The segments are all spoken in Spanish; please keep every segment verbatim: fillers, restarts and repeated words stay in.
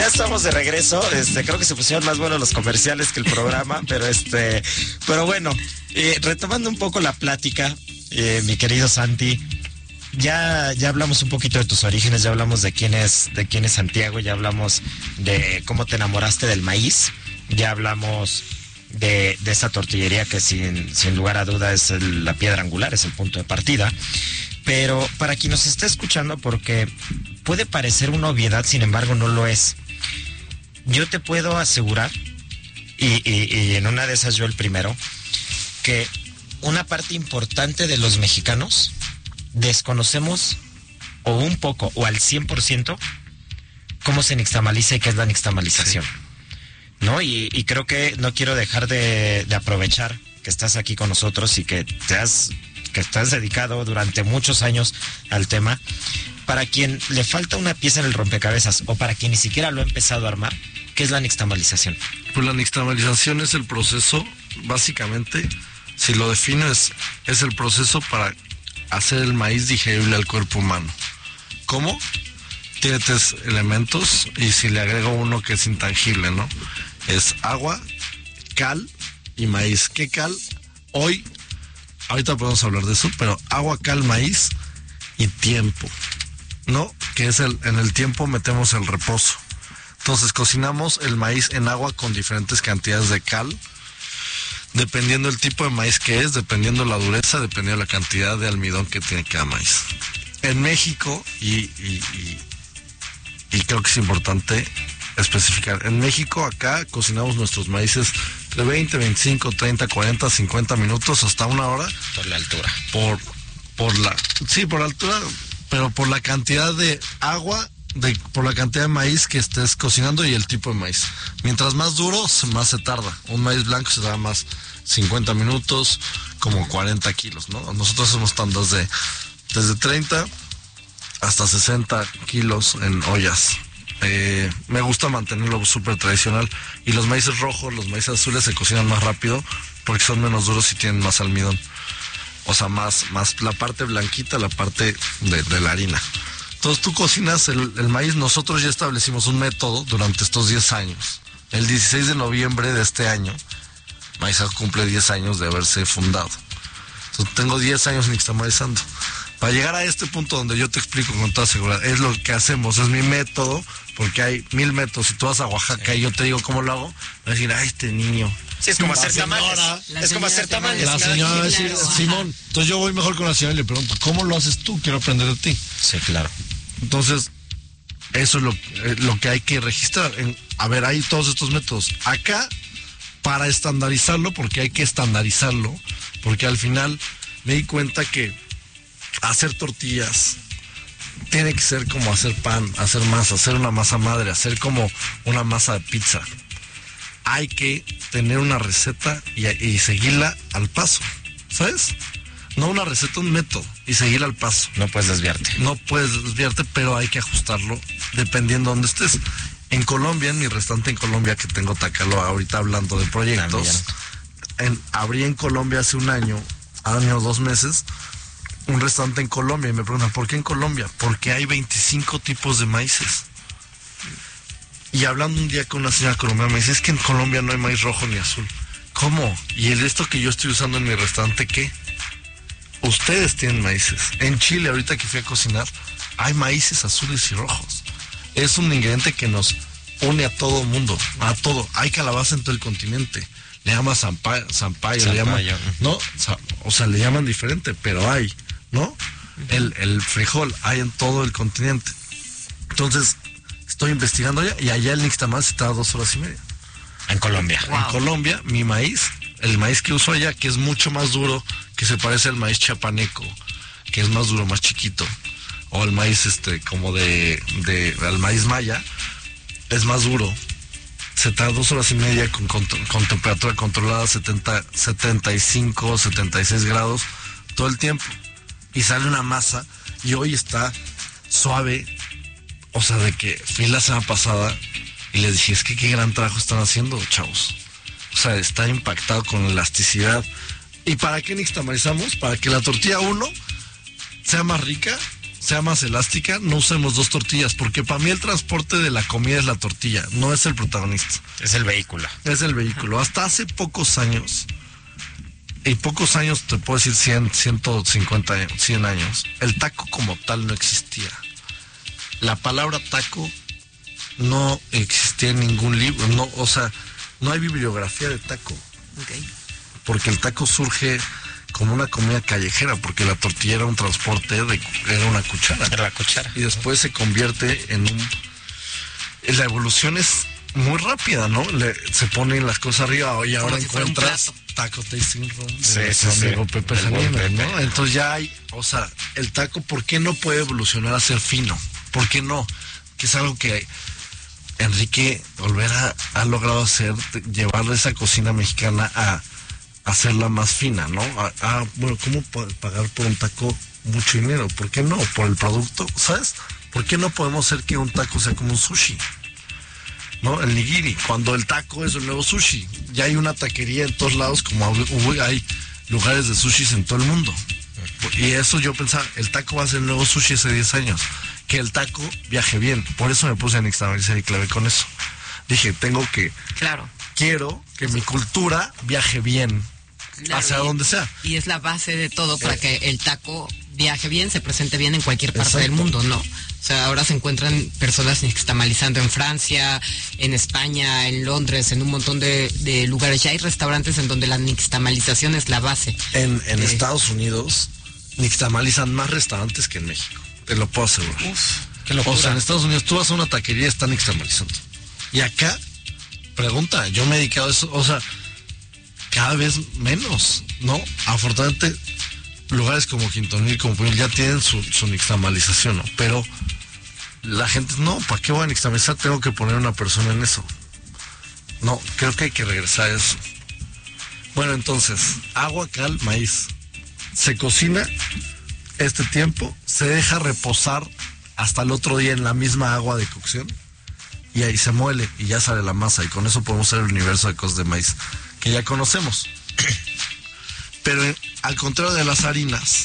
estamos de regreso. Este, creo que se pusieron más buenos los comerciales que el programa, pero este, pero bueno, eh, retomando un poco la plática, eh, mi querido Santi, ya, ya hablamos un poquito de tus orígenes, ya hablamos de quién es, de quién es Santiago, ya hablamos de cómo te enamoraste del maíz, ya hablamos de, de esa tortillería que sin, sin lugar a duda es el, la piedra angular, es el punto de partida. Pero para quien nos esté escuchando, porque puede parecer una obviedad, sin embargo no lo es. Yo te puedo asegurar, y, y, y en una de esas yo el primero, que una parte importante de los mexicanos desconocemos o un poco o al cien por ciento cómo se nixtamaliza y qué es la nixtamalización. Sí. ¿No? Y, y creo que no quiero dejar de, de aprovechar que estás aquí con nosotros y que te has... que estás dedicado durante muchos años al tema, para quien le falta una pieza en el rompecabezas o para quien ni siquiera lo ha empezado a armar, ¿qué es la nixtamalización? Pues la nixtamalización es el proceso, básicamente, si lo defines, es el proceso para hacer el maíz digerible al cuerpo humano. ¿Cómo? Tiene tres elementos y si le agrego uno que es intangible, ¿no? Es agua, cal y maíz. ¿Qué cal? Hoy Ahorita podemos hablar de eso, pero agua, cal, maíz y tiempo, ¿no? Que es el, en el tiempo metemos el reposo. Entonces cocinamos el maíz en agua con diferentes cantidades de cal, dependiendo el tipo de maíz que es, dependiendo la dureza, dependiendo la cantidad de almidón que tiene cada maíz. En México, y, y, y, y creo que es importante especificar, en México acá cocinamos nuestros maíces de veinte, veinticinco, treinta, cuarenta, cincuenta minutos hasta una hora. Por la altura. Por, por la, sí, por la altura, pero por la cantidad de agua, de, por la cantidad de maíz que estés cocinando y el tipo de maíz. Mientras más duro, más se tarda. Un maíz blanco se tarda más cincuenta minutos, como cuarenta kilos, ¿no? Nosotros hacemos tandas de desde treinta hasta sesenta kilos en ollas. Eh, me gusta mantenerlo súper tradicional. Y los maíces rojos, los maíces azules se cocinan más rápido porque son menos duros y tienen más almidón. O sea, más, más la parte blanquita, la parte de, de la harina. Entonces tú cocinas el, el maíz. Nosotros ya establecimos un método durante estos diez años. El dieciséis de noviembre de este año, Maízaju cumple diez años de haberse fundado. Entonces tengo diez años nixtamalizando. Para llegar a este punto donde yo te explico con toda seguridad, es lo que hacemos, es mi método, porque hay mil métodos. Si tú vas a Oaxaca sí. y yo te digo cómo lo hago, vas a decir, ay, este niño. Sí, es como hacer tamales. Es como hacer tamales. La señora va a decir, Simón, entonces yo voy mejor con la señora y le pregunto, ¿cómo lo haces tú? Quiero aprender de ti. Sí, claro. Entonces, eso es lo, eh, lo que hay que registrar. En, a ver, hay todos estos métodos. Acá, para estandarizarlo, porque hay que estandarizarlo, porque al final me di cuenta que hacer tortillas tiene que ser como hacer pan, hacer masa, hacer una masa madre, hacer como una masa de pizza. Hay que tener una receta y, y seguirla al paso, ¿sabes? No una receta, un método y seguirla al paso. No puedes desviarte. No puedes desviarte, pero hay que ajustarlo dependiendo de dónde estés. En Colombia, en mi restaurante en Colombia, que tengo Tacalo ahorita hablando de proyectos, en, abrí en Colombia hace un año, año o dos meses, un restaurante en Colombia y me preguntan, ¿por qué en Colombia? Porque hay veinticinco tipos de maíces. Y hablando un día con una señora colombiana me dice, es que en Colombia no hay maíz rojo ni azul. ¿Cómo? ¿Y el esto que yo estoy usando en mi restaurante qué? Ustedes tienen maíces. En Chile, ahorita que fui a cocinar, hay maíces azules y rojos. Es un ingrediente que nos une a todo el mundo, a todo. Hay calabaza en todo el continente. Le llaman zampayo, zampayo, le llaman, no, o sea, le llaman diferente, pero hay, ¿no? El, el frijol hay en todo el continente. Entonces, estoy investigando allá y allá el nixtamal se tarda dos horas y media. En Colombia. Wow. En Colombia, mi maíz, el maíz que uso allá, que es mucho más duro, que se parece al maíz chapaneco, que es más duro, más chiquito, o el maíz este, como de, de, al maíz maya, es más duro. Se tarda dos horas y media con, con, con temperatura controlada, setenta, setenta y cinco, setenta y seis grados, todo el tiempo. Y sale una masa, y hoy está suave. O sea, de que fui la semana pasada y les dije, es que qué gran trabajo están haciendo, chavos. O sea, está impactado con elasticidad. ¿Y para qué nixtamalizamos? Para que la tortilla uno sea más rica sea más elástica, no usemos dos tortillas, porque para mí el transporte de la comida es la tortilla, no es el protagonista. Es el vehículo. Es el vehículo. Hasta hace pocos años, y pocos años te puedo decir cien, ciento cincuenta, cien años, el taco como tal no existía. La palabra taco no existía en ningún libro, no, o sea, no hay bibliografía de taco. Okay. Porque el taco surge como una comida callejera, porque la tortilla era un transporte, de, era una cuchara. Era la cuchara. Y después se convierte en un... La evolución es muy rápida, ¿no? Le, se ponen las cosas arriba y ahora si encuentras taco tasting room sí, de sí, nuestro amigo sí. Pepe El buen Salinas, ¿no? Pepe. Entonces ya hay, o sea, el taco, ¿por qué no puede evolucionar a ser fino? ¿Por qué no? Que es algo que Enrique Olvera ha logrado hacer, llevar esa cocina mexicana a hacerla más fina, ¿no? A, a, bueno, ¿cómo pagar por un taco mucho dinero? ¿Por qué no? Por el producto, ¿sabes? ¿Por qué no podemos hacer que un taco sea como un sushi? ¿No? El nigiri, cuando el taco es el nuevo sushi. Ya hay una taquería en todos lados, como hay lugares de sushis en todo el mundo. Y eso yo pensaba, el taco va a ser el nuevo sushi hace diez años. Que el taco viaje bien. Por eso me puse a nixtamalizar y clavé con eso. Dije, tengo que... Claro. Quiero que mi cultura viaje bien. Claro, hacia y, donde sea. Y es la base de todo para eh. que el taco viaje bien, se presente bien en cualquier parte Exacto. del mundo, ¿no? O sea, ahora se encuentran personas nixtamalizando en Francia, en España, en Londres, en un montón de, de lugares. Ya hay restaurantes en donde la nixtamalización es la base. En, en eh. Estados Unidos nixtamalizan más restaurantes que en México. Te lo puedo asegurar. Uf, qué locura. O sea, en Estados Unidos tú vas a una taquería y están nixtamalizando. Y acá, pregunta, yo me he dedicado a eso, o sea, cada vez menos, ¿no? Afortunadamente, lugares como Quintonil, como Puñal, ya tienen su, su nixtamalización, ¿no? Pero la gente, no, ¿para qué voy a nixtamalizar? Tengo que poner una persona en eso. No, creo que hay que regresar a eso. Bueno, entonces, agua, cal, maíz. Se cocina este tiempo, se deja reposar hasta el otro día en la misma agua de cocción y ahí se muele y ya sale la masa y con eso podemos hacer el universo de cosas de maíz que ya conocemos. Pero en, al contrario de las harinas,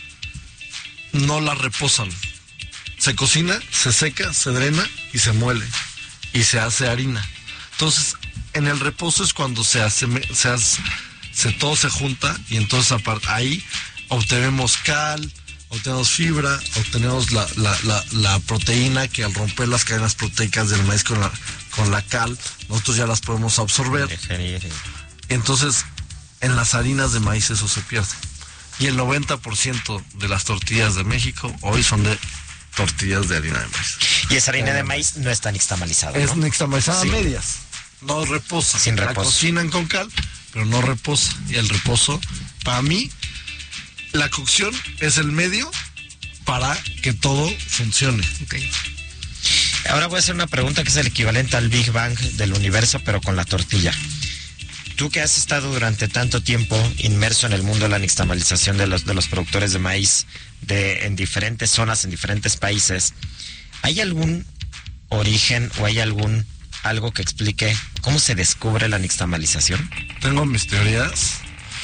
no las reposan. Se cocina, se seca, se drena y se muele y se hace harina. Entonces, en el reposo es cuando se hace, se hace se, todo se junta y entonces apart, ahí obtenemos cal, obtenemos fibra, obtenemos la, la, la, la proteína que al romper las cadenas proteicas del maíz con la, con la cal, nosotros ya las podemos absorber. Entonces, en las harinas de maíz eso se pierde. Y el noventa por ciento de las tortillas de México hoy son de tortillas de harina de maíz. Y esa harina de maíz no está nixtamalizada, Es ¿no? nixtamalizada Sí. a medias. No reposa. Sin La reposo. cocinan con cal, pero no reposa. Y el reposo, para mí, la cocción es el medio para que todo funcione. Okay. Ahora voy a hacer una pregunta que es el equivalente al Big Bang del universo, pero con la tortilla. Tú que has estado durante tanto tiempo inmerso en el mundo de la nixtamalización de los, de los productores de maíz de, en diferentes zonas, en diferentes países, ¿hay algún origen o hay algún algo que explique cómo se descubre la nixtamalización? Tengo mis teorías.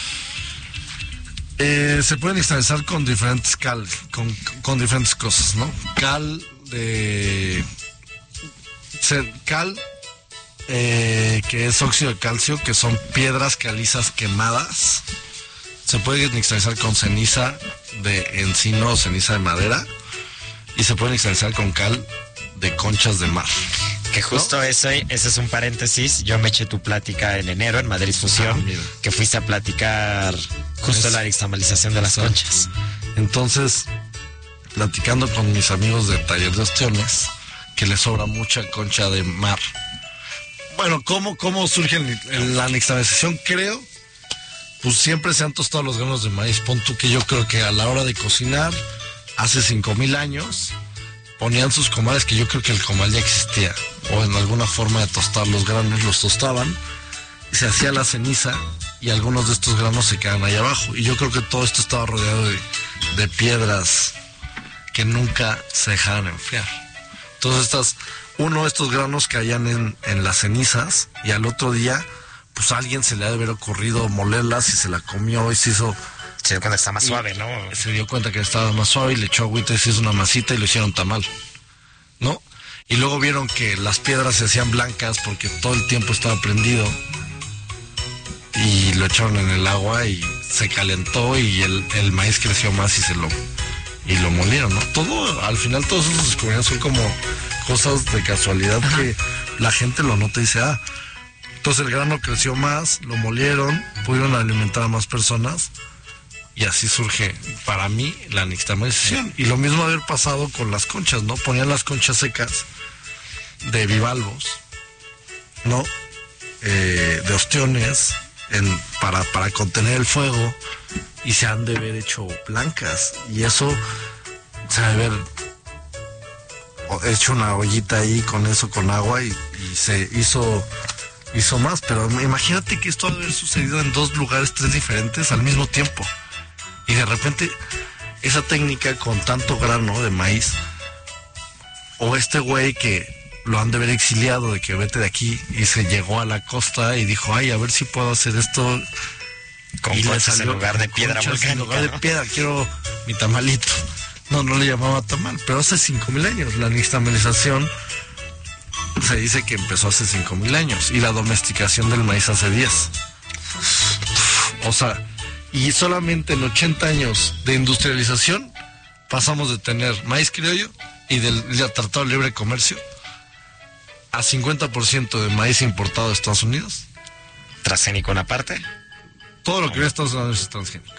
Eh, se puede nixtamalizar con diferentes cal, con, con diferentes cosas, ¿no? Cal de... Se, cal... Eh, que es óxido de calcio, que son piedras calizas quemadas. Se puede nixtamalizar con ceniza de encino o ceniza de madera. Y se puede nixtamalizar con cal de conchas de mar. Que justo ¿no? ese, ese es un paréntesis. Yo me eché tu plática en enero en Madrid Fusión, ah, que fuiste a platicar justo es, la nixtamalización de las exacto. conchas. Entonces, platicando con mis amigos de Taller de Ostiones, que les sobra mucha concha de mar. Bueno, ¿cómo, cómo surge el, la nixtamalización? Creo, pues siempre se han tostado los granos de maíz. Pon tú que yo creo que a la hora de cocinar, hace cinco mil años, ponían sus comales, que yo creo que el comal ya existía, o en alguna forma de tostar los granos, los tostaban, y se hacía la ceniza, y algunos de estos granos se quedan ahí abajo. Y yo creo que todo esto estaba rodeado de, de piedras que nunca se dejaban enfriar. Entonces estas... Uno de estos granos caían en, en las cenizas y al otro día, pues a alguien se le ha de haber ocurrido molerlas y se la comió y se hizo Se dio cuenta que está más Y suave, ¿no? Se dio cuenta que estaba más suave y le echó agüita y se hizo una masita y lo hicieron tamal, ¿no? Y luego vieron que las piedras se hacían blancas porque todo el tiempo estaba prendido y lo echaron en el agua y se calentó y el, el maíz creció más y se lo y lo molieron, ¿no? Todo, al final todos esos descubrimientos son como cosas de casualidad. Ajá. Que la gente lo nota y dice, ah, entonces el grano creció más, lo molieron, pudieron alimentar a más personas y así surge para mí la nixtamalización. Y lo mismo haber pasado con las conchas, ¿no? Ponían las conchas secas de bivalvos, ¿no? Eh, de ostiones en, para, para contener el fuego y se han de haber hecho blancas y eso se ha de haber hecho una ollita ahí con eso, con agua y, y se hizo hizo más, pero imagínate que esto ha de haber sucedido en dos lugares, tres diferentes al mismo tiempo y de repente esa técnica con tanto grano de maíz o este güey que lo han de haber exiliado de que vete de aquí y se llegó a la costa y dijo, ay, a ver si puedo hacer esto con y conchas en lugar de piedra volcánica, en lugar de ¿no? piedra, quiero mi tamalito. No, no le llamaba tamal, pero hace cinco mil años la nixtamalización se dice que empezó hace cinco mil años y la domesticación del maíz hace diez. O sea, y solamente en ochenta años de industrialización pasamos de tener maíz criollo y del Tratado de Libre Comercio a cincuenta por ciento de maíz importado de Estados Unidos. ¿Transgénico una parte? Todo lo que viene de Estados Unidos es transgénico.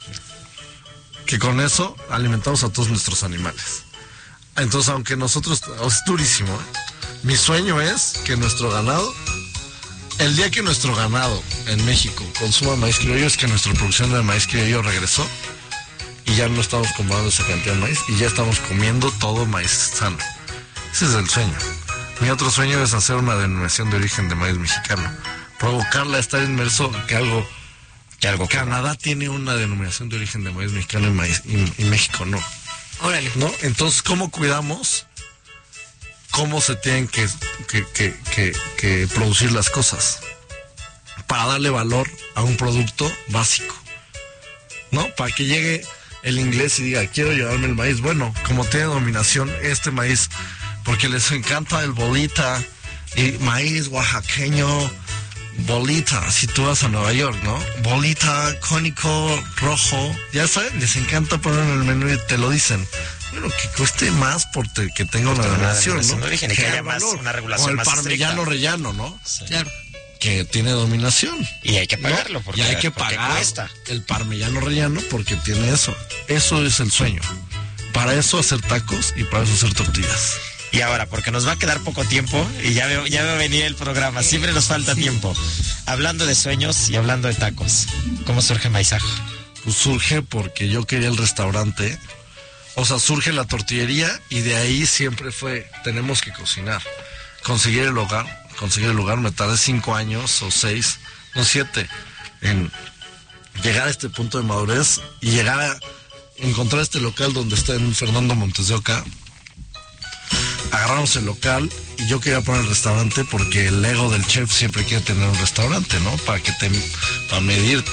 Que con eso alimentamos a todos nuestros animales. Entonces, aunque nosotros... Es durísimo, ¿eh? Mi sueño es que nuestro ganado... El día que nuestro ganado en México consuma maíz criollo es que nuestra producción de maíz criollo regresó y ya no estamos comprando esa cantidad de maíz y ya estamos comiendo todo maíz sano. Ese es el sueño. Mi otro sueño es hacer una denominación de origen de maíz mexicano. Provocarla a estar inmerso que algo... Que algo Canadá que... tiene una denominación de origen de maíz mexicano y, maíz, y, y México no. Órale. ¿No? Entonces, ¿cómo cuidamos cómo se tienen que, que, que, que, que producir las cosas? Para darle valor a un producto básico. ¿No? Para que llegue el inglés y diga, quiero llevarme el maíz. Bueno, como tiene dominación este maíz... Porque les encanta el bolita y maíz oaxaqueño, bolita, si tú vas a Nueva York, ¿no? Bolita, cónico, rojo, ya saben, les encanta poner en el menú y te lo dicen. Bueno, que cueste más porque que tenga una dominación, ¿no? Origen, que, que haya más, una regulación o el más parmellano estricta. Rellano, ¿no? Sí. Claro. Que tiene dominación. Y hay que pagarlo, porque, y hay que porque pagar cuesta. El parmellano rellano porque tiene eso. Eso es el sueño. Para eso hacer tacos y para eso hacer tortillas. Y ahora, porque nos va a quedar poco tiempo y ya veo, ya veo venir el programa, siempre nos falta sí. tiempo. Hablando de sueños y hablando de tacos, ¿cómo surge Maizajo? Pues surge porque yo quería el restaurante, o sea, surge la tortillería y de ahí siempre fue, tenemos que cocinar, conseguir el lugar, conseguir el lugar, me tardé cinco años o seis, no siete, en llegar a este punto de madurez y llegar a encontrar este local donde está en Fernando Montes de Oca. Agarramos el local y yo quería poner el restaurante porque el ego del chef siempre quiere tener un restaurante, ¿no? Para que te, para medirte.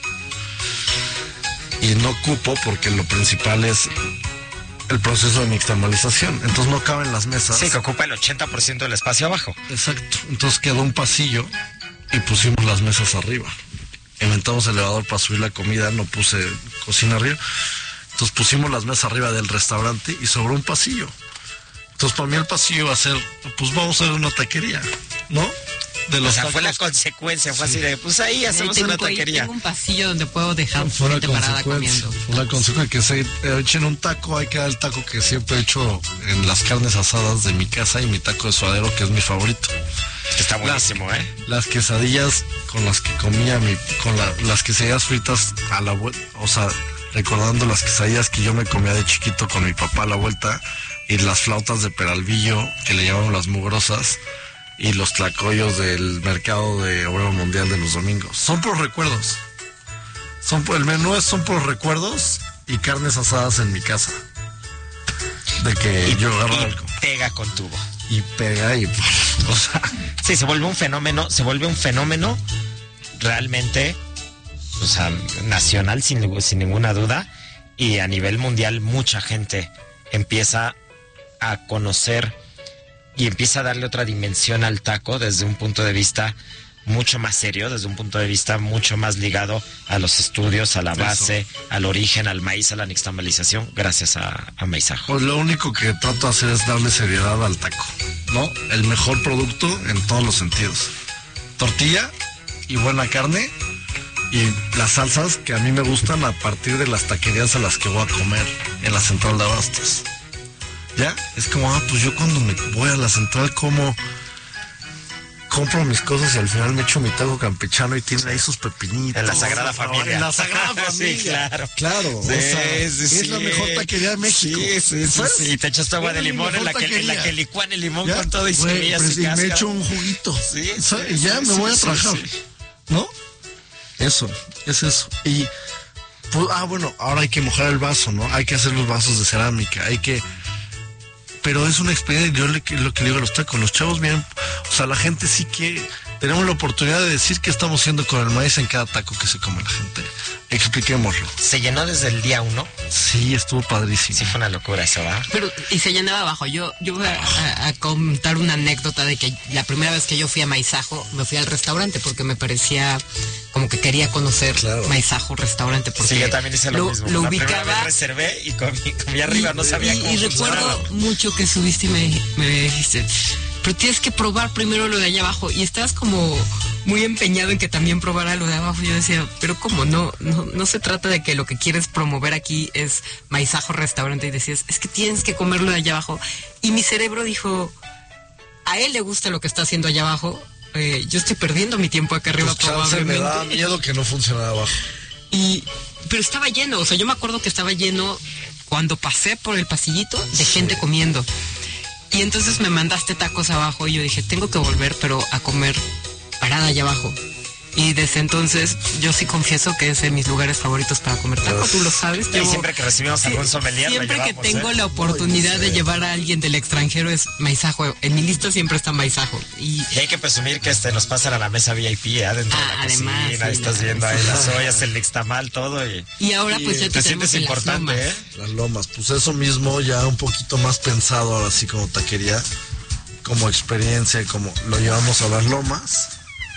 Y no cupo porque lo principal es el proceso de nixtamalización. Entonces no caben las mesas. Sí, que ocupa el ochenta por ciento del espacio abajo. Exacto. Entonces quedó un pasillo y pusimos las mesas arriba. Inventamos el elevador para subir la comida, no puse cocina arriba. Entonces pusimos las mesas arriba del restaurante y sobró un pasillo. Entonces, para mí el pasillo va a ser, pues vamos a hacer una taquería, ¿no? De los o sea, tacos. Fue la consecuencia, fue sí. así de, pues ahí hacemos tengo, una taquería. Tengo un pasillo donde puedo dejar fue gente parada comiendo. Fue la consecuencia que se echen un taco, hay que dar el taco que siempre he hecho en las carnes asadas de mi casa y mi taco de suadero, que es mi favorito. Está buenísimo, las, ¿eh? Las quesadillas con las que comía, mi, con la, las quesadillas fritas a la vuelta, o sea, recordando las quesadillas que yo me comía de chiquito con mi papá a la vuelta, y las flautas de Peralvillo, que le llamamos las mugrosas, y los tlacoyos del mercado de Obrero Mundial de los domingos. Son por recuerdos. Son por, el menú es son por recuerdos y carnes asadas en mi casa. De que y, yo agarro y algo. Pega con tubo. Y pega y... O sea... Sí, se vuelve un fenómeno, se vuelve un fenómeno realmente o sea, nacional sin, sin ninguna duda, y a nivel mundial mucha gente empieza a conocer y empieza a darle otra dimensión al taco desde un punto de vista mucho más serio, desde un punto de vista mucho más ligado a los estudios, a la base, Eso. al origen, al maíz, a la nixtamalización, gracias a, a Maizajo. Pues lo único que trato de hacer es darle seriedad al taco, ¿no? El mejor producto en todos los sentidos. Tortilla y buena carne y las salsas que a mí me gustan a partir de las taquerías a las que voy a comer en la central de abastos. ¿Ya? Es como, ah, pues yo cuando me voy a la central como... compro mis cosas y al final me echo mi taco campechano y tiene ahí sus pepinitos. En la Sagrada Familia. En la Sagrada Familia. Sí, claro. Claro. Sí, o sea, sí, es sí. la mejor taquería de México. Sí, sí, sí. sí. Y te echas tu agua de limón en la, que, en la que licuan el limón ¿Ya? con todo y Güey, semillas pues, y y cáscara. me echo un juguito. Sí, sí, sí, y ya sí, me voy sí, a trabajar. sí, sí. ¿No? Eso, es eso. Y, pues, ah, bueno, ahora hay que mojar el vaso, ¿no? Hay que hacer los vasos de cerámica, hay que... Pero es una experiencia, yo le, lo que le digo a los tacos, los chavos vienen, o sea, la gente sí que... Tenemos la oportunidad de decir qué estamos haciendo con el maíz en cada taco que se come la gente. Expliquémoslo. ¿Se llenó desde el día uno? Sí, estuvo padrísimo. Sí, fue una locura eso, ¿va? Pero, y se llenaba abajo. Yo, yo voy a, a, a contar una anécdota de que la primera vez que yo fui a Maizajo, me fui al restaurante porque me parecía como que quería conocer claro. Maizajo restaurante. Porque sí, yo también hice lo, lo mismo. Lo la ubicaba. Primera vez reservé y comí, comí arriba, y, no sabía y, cómo Y recuerdo mucho que subiste y me, me dijiste, pero tienes que probar primero lo de allá abajo. Y estabas como muy empeñado en que también probara lo de abajo. Yo decía, pero ¿cómo? No, no, no se trata de que lo que quieres promover aquí es Maizajo Restaurante. Y decías, es que tienes que comer lo de allá abajo. Y mi cerebro dijo, a él le gusta lo que está haciendo allá abajo. Eh, yo estoy perdiendo mi tiempo acá arriba pues probablemente. Me da miedo que no funcionara abajo. Y, pero estaba lleno. O sea, yo me acuerdo que estaba lleno cuando pasé por el pasillito de sí. gente comiendo. Y entonces me mandaste tacos abajo y yo dije, tengo que volver, pero a comer parada allá abajo. Y desde entonces yo sí confieso que es de mis lugares favoritos para comer tacos, tú lo sabes. Y llevo, siempre que recibimos algún sommelier siempre lo llevamos, que tengo ¿eh? la oportunidad no, de llevar a alguien del extranjero es Maizajo. En mi lista siempre está Maizajo. Y, y hay que presumir que este nos pasan a la mesa V I P, ¿eh? Dentro ah, de la además, cocina, sí, estás viendo ahí las ollas, el nixtamal, todo. Y, y ahora pues y ya te, te sientes importante, las ¿eh? Las lomas, pues eso mismo ya un poquito más pensado ahora sí como taquería, como experiencia, como lo llevamos a las lomas.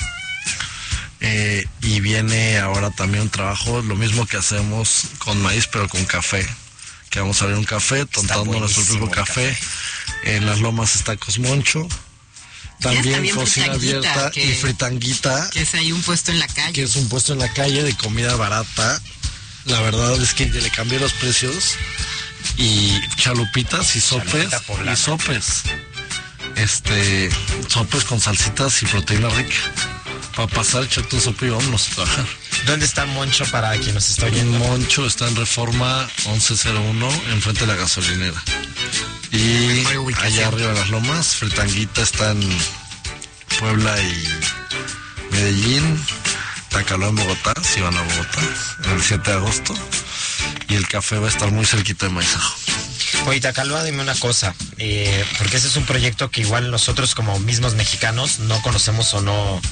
Eh, y viene ahora también un trabajo, lo mismo que hacemos con maíz, pero con café. Que vamos a abrir un café, tontando nuestro propio café. café. En las lomas está Cosmoncho. También, también cocina abierta que, y fritanguita. Que es ahí un puesto en la calle. Que es un puesto en la calle de comida barata. La verdad es que le cambié los precios. Y chalupitas y sopes. Y sopes. Este, sopes con salsitas y proteína rica. Para pasar, echarte un sope y vámonos a trabajar. ¿Dónde está Moncho para quien nos está oyendo? Moncho está en Reforma once cero uno, enfrente de la gasolinera. Y allá arriba en las lomas, Fritanguita está en Puebla y Medellín, Tacaló en Bogotá, si van a Bogotá, el siete de agosto. Y el café va a estar muy cerquita de Maizajo. Oye, Tacaló, dime una cosa, eh, porque ese es un proyecto que igual nosotros como mismos mexicanos no conocemos o no